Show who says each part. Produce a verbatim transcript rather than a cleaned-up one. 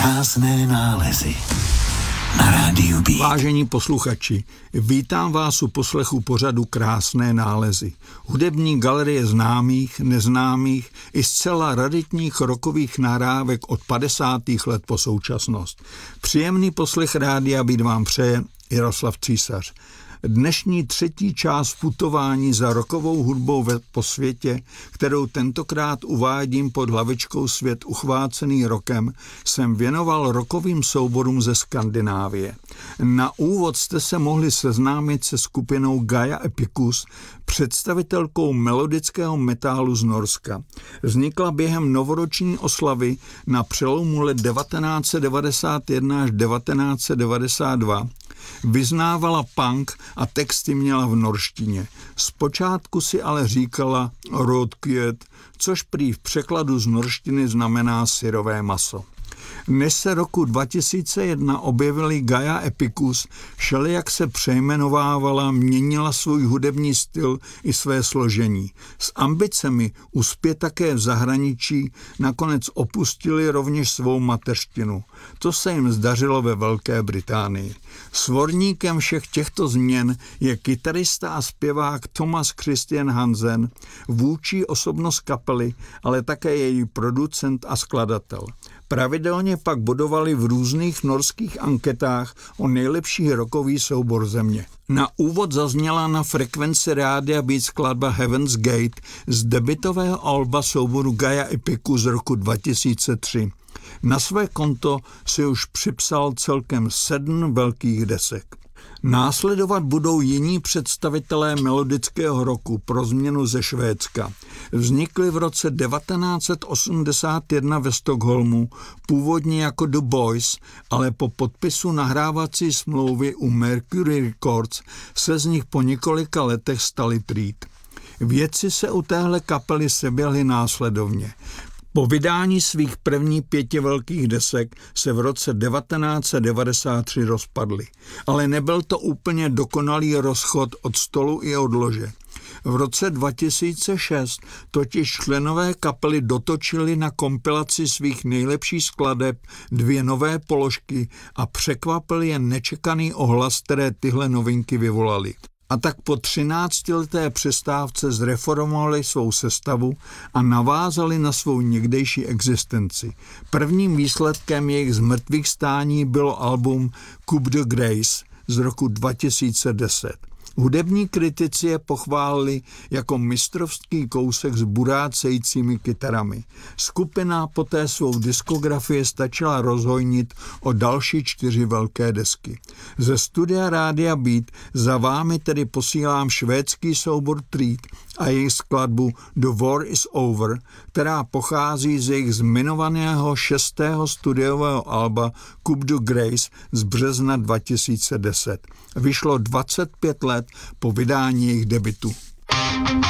Speaker 1: Krásné nálezy na rádiu Beat.
Speaker 2: Vážení posluchači, vítám vás u poslechu pořadu Krásné nálezy. Hudební galerie známých, neznámých i zcela raritních rockových nahrávek od padesátých let po současnost. Příjemný poslech rádia Beat vám přeje Jaroslav Císař. Dnešní třetí část putování za rockovou hudbou po světě, kterou tentokrát uvádím pod hlavičkou Svět uchvácený rokem, jsem věnoval rockovým souborům ze Skandinávie. Na úvod jste se mohli seznámit se skupinou Gaia Epicus, představitelkou melodického metálu z Norska. Vznikla během novoroční oslavy na přelomu let devatenáct set devadesát jedna až devatenáct set devadesát dva. Vyznávala punk a texty měla v norštině. Zpočátku si ale říkala Rödkjöt, což prý v překladu z norštiny znamená syrové maso. Než se roku dva tisíce jedna objevili Gaia Epicus, všelijak se přejmenovávala, měnila svůj hudební styl i své složení. S ambicemi uspět také v zahraničí nakonec opustili rovněž svou mateřštinu. To se jim zdařilo ve Velké Británii. Svorníkem všech těchto změn je kytarista a zpěvák Thomas Christian Hansen, vůdčí osobnost kapely, ale také její producent a skladatel. Pravidelně pak bodovali v různých norských anketách o nejlepší rockový soubor země. Na úvod zazněla na frekvenci rádia Beat skladba Heaven's Gate z debutového alba souboru Gaia Epicus z roku dva tisíce tři. Na své konto si už připsal celkem sedm velkých desek. Následovat budou jiní představitelé melodického rocku, pro změnu ze Švédska. Vznikli v roce devatenáct set osmdesát jedna ve Stockholmu, původně jako The Boys, ale po podpisu nahrávací smlouvy u Mercury Records se z nich po několika letech stali Treat. Věci se u téhle kapely seběhly následovně. Po vydání svých prvních pěti velkých desek se v roce devatenáct set devadesát tři rozpadly. Ale nebyl to úplně dokonalý rozchod od stolu i od lože. V roce dva tisíce šest totiž členové kapely dotočili na kompilaci svých nejlepších skladeb dvě nové položky a překvapil je nečekaný ohlas, které tyhle novinky vyvolaly. A tak po třináctileté přestávce zreformovali svou sestavu a navázali na svou někdejší existenci. Prvním výsledkem jejich zmrtvých stání bylo album Coup de Grace z roku dva tisíce deset. Hudební kritici je pochválili jako mistrovský kousek s burácejícími kytarami. Skupina poté svou diskografii stačila rozhojnit o další čtyři velké desky. Ze studia rádia Beat za vámi tedy posílám švédský soubor Treat a jejich skladbu The War is Over, která pochází z jejich zmiňovaného šestého studiového alba Coup de Grace z března dva tisíce deset. Vyšlo dvacet pět let po vydání jejich debutu.